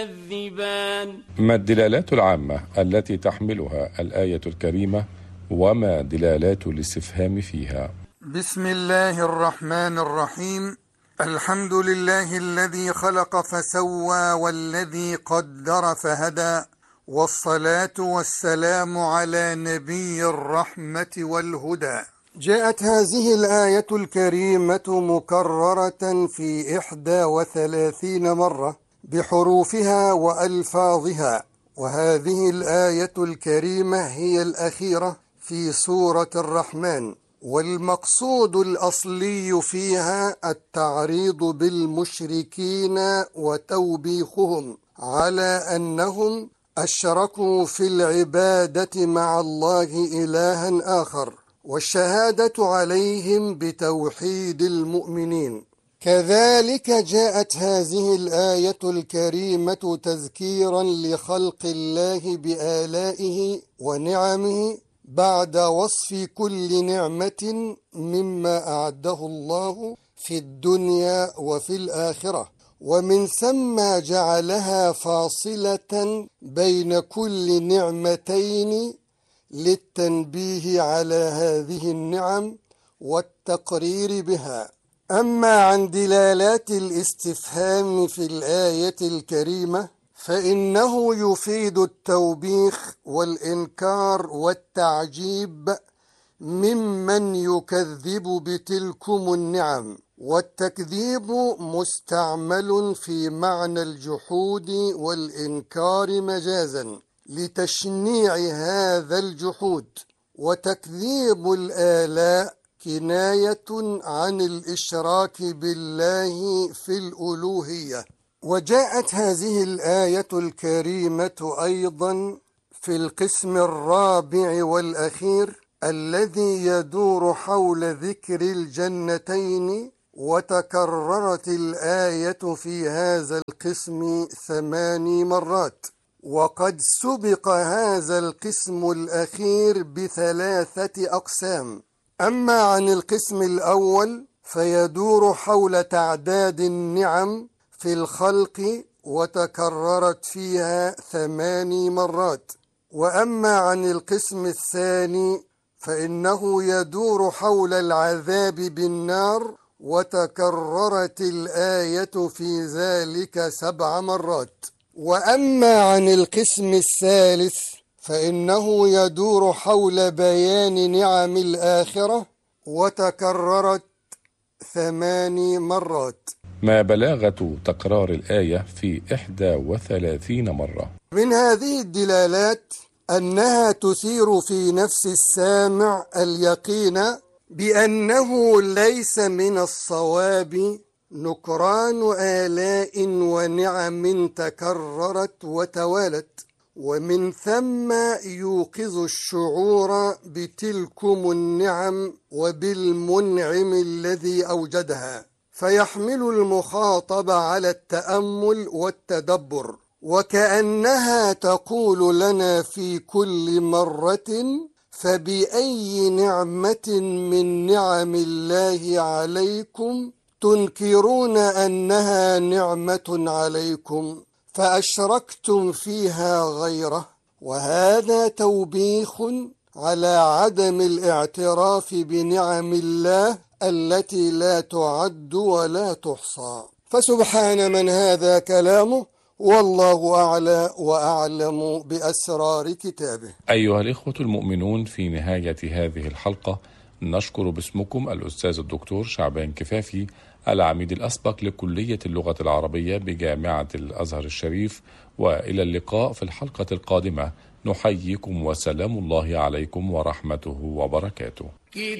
ما الدلالات العامة التي تحملها الآية الكريمة وما دلالات الاستفهام فيها؟ بسم الله الرحمن الرحيم. الحمد لله الذي خلق فسوى والذي قدر فهدى، والصلاة والسلام على نبي الرحمة والهدى. جاءت هذه الآية الكريمة مكررة في 31 مرة بحروفها وألفاظها، وهذه الآية الكريمة هي الأخيرة في سورة الرحمن، والمقصود الأصلي فيها التعريض بالمشركين وتوبيخهم على أنهم أشركوا في العبادة مع الله إلها آخر، والشهادة عليهم بتوحيد المؤمنين. كذلك جاءت هذه الآية الكريمة تذكيرا لخلق الله بآلائه ونعمه بعد وصف كل نعمة مما أعده الله في الدنيا وفي الآخرة، ومن ثم جعلها فاصلة بين كل نعمتين للتنبيه على هذه النعم والتقرير بها. أما عن دلالات الاستفهام في الآية الكريمة فإنه يفيد التوبيخ والإنكار والتعجيب ممن يكذب بتلكم النعم، والتكذيب مستعمل في معنى الجحود والإنكار مجازا لتشنيع هذا الجحود، وتكذيب الآلاء كناية عن الإشراك بالله في الألوهية. وجاءت هذه الآية الكريمة أيضا في القسم الرابع والأخير الذي يدور حول ذكر الجنتين، وتكررت الآية في هذا القسم 8 مرات، وقد سبق هذا القسم الأخير ب3 أقسام. أما عن القسم الأول فيدور حول تعداد النعم في الخلق، وتكررت فيها 8 مرات. وأما عن القسم الثاني فإنه يدور حول العذاب بالنار، وتكررت الآية في ذلك 7 مرات. وأما عن القسم الثالث فإنه يدور حول بيان نعم الآخرة، وتكررت 8 مرات. ما بلاغة تكرار الآية في 31 مرة؟ من هذه الدلالات أنها تثير في نفس السامع اليقين بأنه ليس من الصواب نكران آلاء ونعم تكررت وتوالت، ومن ثم يوقظ الشعور بتلكم النعم وبالمنعم الذي أوجدها، فيحمل المخاطب على التأمل والتدبر، وكأنها تقول لنا في كل مرة: فبأي نعمة من نعم الله عليكم تنكرون أنها نعمة عليكم فأشركتم فيها غيره؟ وهذا توبيخ على عدم الاعتراف بنعم الله التي لا تعد ولا تحصى. فسبحان من هذا كلامه، والله أعلى وأعلم بأسرار كتابه. أيها الإخوة المؤمنون، في نهاية هذه الحلقة نشكر باسمكم الأستاذ الدكتور شعبان كفافي، العميد الأسبق لكلية اللغة العربية بجامعة الأزهر الشريف، وإلى اللقاء في الحلقة القادمة. نحييكم وسلام الله عليكم ورحمته وبركاته.